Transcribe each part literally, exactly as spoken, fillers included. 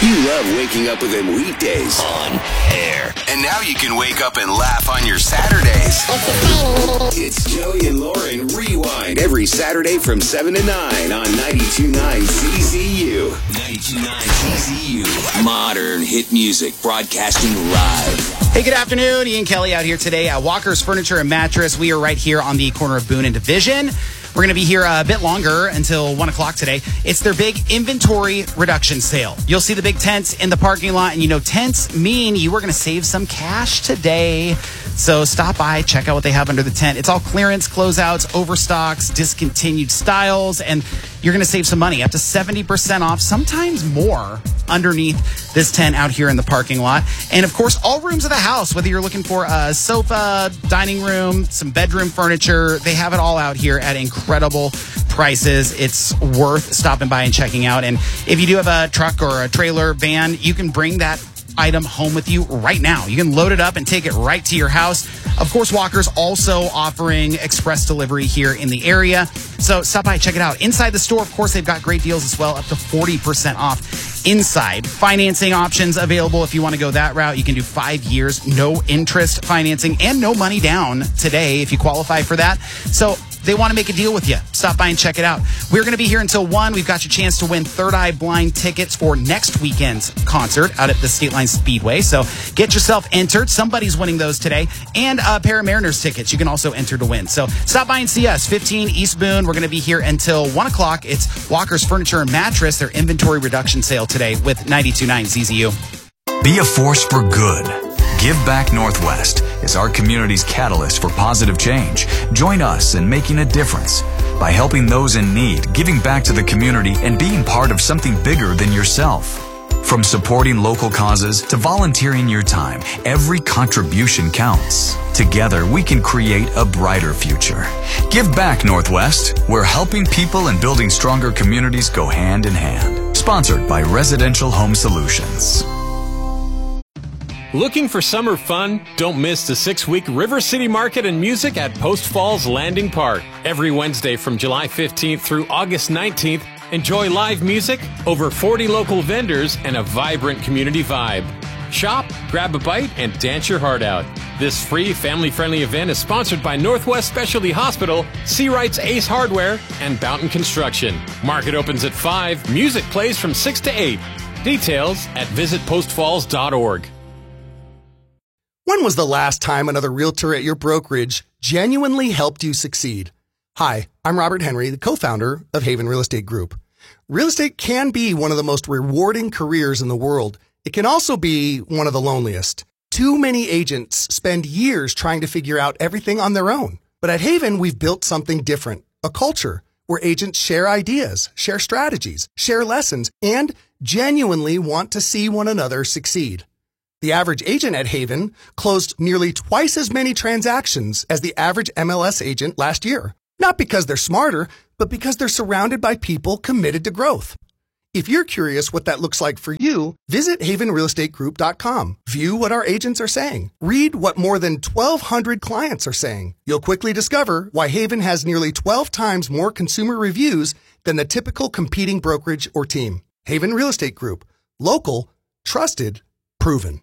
You love waking up with them weekdays on air. And now you can wake up and laugh on your Saturdays. It's Joey and Lauren Rewind every Saturday from seven to nine on ninety-two point nine C Z U. ninety-two point nine C Z U. Modern hit music broadcasting live. Hey, good afternoon. Ian Kelly out here today at Walker's Furniture and Mattress. We are right here on the corner of Boone and Division. We're going to be here a bit longer until one o'clock today. It's their big inventory reduction sale. You'll see the big tents in the parking lot, and you know tents mean you are going to save some cash today. So stop by, check out what they have under the tent. It's all clearance, closeouts, overstocks, discontinued styles, and you're going to save some money, up to seventy percent off, sometimes more, underneath this tent out here in the parking lot. And of course, all rooms of the house, whether you're looking for a sofa, dining room, some bedroom furniture, they have it all out here at incredible prices. It's worth stopping by and checking out. And if you do have a truck or a trailer, van, you can bring that item home with you right now. You can load it up and take it right to your house. Of course, Walker's also offering express delivery here in the area. So stop by, check it out. Inside the store, of course, they've got great deals as well, up to forty percent off inside. Financing options available if you want to go that route. You can do five years, no interest financing, and no money down today if you qualify for that. So they want to make a deal with you. Stop by and check it out. We're going to be here until one. We've got your chance to win Third Eye Blind tickets for next weekend's concert out at the State Line Speedway. So get yourself entered. Somebody's winning those today. And a pair of Mariners tickets you can also enter to win. So stop by and see us. fifteen East Boone. We're going to be here until one o'clock. It's Walker's Furniture and Mattress, their inventory reduction sale today with ninety-two point nine Z Z U. Be a force for good. Give Back Northwest is our community's catalyst for positive change. Join us in making a difference by helping those in need, giving back to the community, and being part of something bigger than yourself. From supporting local causes to volunteering your time, every contribution counts. Together, we can create a brighter future. Give Back Northwest, where helping people and building stronger communities go hand in hand. Sponsored by Residential Home Solutions. Looking for summer fun? Don't miss the six-week River City Market and Music at Post Falls Landing Park. Every Wednesday from July fifteenth through August nineteenth, enjoy live music, over forty local vendors, and a vibrant community vibe. Shop, grab a bite, and dance your heart out. This free, family-friendly event is sponsored by Northwest Specialty Hospital, Seawright's Ace Hardware, and Boughton Construction. Market opens at five. Music plays from six to eight. Details at visit post falls dot org. When was the last time another realtor at your brokerage genuinely helped you succeed? Hi, I'm Robert Henry, the co-founder of Haven Real Estate Group. Real estate can be one of the most rewarding careers in the world. It can also be one of the loneliest. Too many agents spend years trying to figure out everything on their own. But at Haven, we've built something different, a culture where agents share ideas, share strategies, share lessons, and genuinely want to see one another succeed. The average agent at Haven closed nearly twice as many transactions as the average M L S agent last year. Not because they're smarter, but because they're surrounded by people committed to growth. If you're curious what that looks like for you, visit haven real estate group dot com. View what our agents are saying. Read what more than twelve hundred clients are saying. You'll quickly discover why Haven has nearly twelve times more consumer reviews than the typical competing brokerage or team. Haven Real Estate Group. Local, trusted, proven.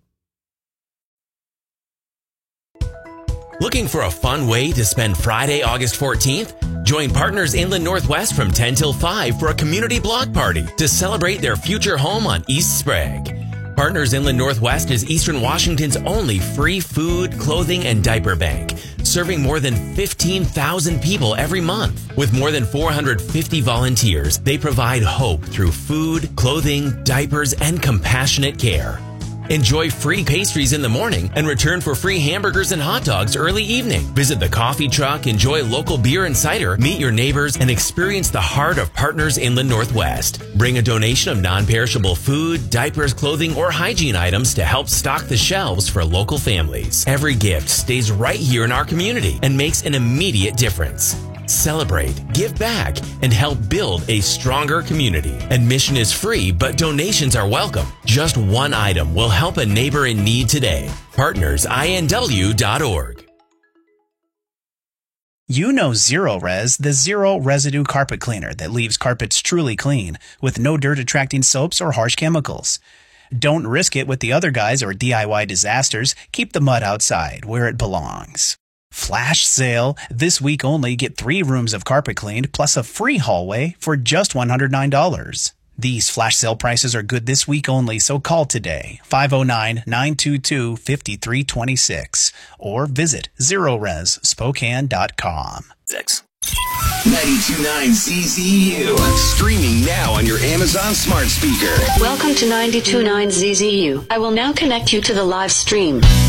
Looking for a fun way to spend Friday, August fourteenth? Join Partners Inland Northwest from ten till five for a community block party to celebrate their future home on East Sprague. Partners Inland Northwest is Eastern Washington's only free food, clothing, and diaper bank, serving more than fifteen thousand people every month. With more than four hundred fifty volunteers, they provide hope through food, clothing, diapers, and compassionate care. Enjoy free pastries in the morning and return for free hamburgers and hot dogs early evening. Visit the coffee truck, enjoy local beer and cider, meet your neighbors, and experience the heart of Partners Inland Northwest. Bring a donation of non-perishable food, diapers, clothing, or hygiene items to help stock the shelves for local families. Every gift stays right here in our community and makes an immediate difference. Celebrate, give back, and help build a stronger community. Admission is free, but donations are welcome. Just one item will help a neighbor in need today. partners I N W dot org. You know Zero-Res, the zero residue carpet cleaner that leaves carpets truly clean with no dirt attracting soaps or harsh chemicals. Don't risk it with the other guys or D I Y disasters. Keep the mud outside where it belongs. Flash sale. This week only, get three rooms of carpet cleaned plus a free hallway for just one hundred nine dollars. These flash sale prices are good this week only, so call today, five oh nine, nine two two, five three two six, or visit zero res spokane dot com. Six. ninety-two point nine C Z U. Streaming now on your Amazon smart speaker. Welcome to ninety-two point nine Z Z U. I will now connect you to the live stream.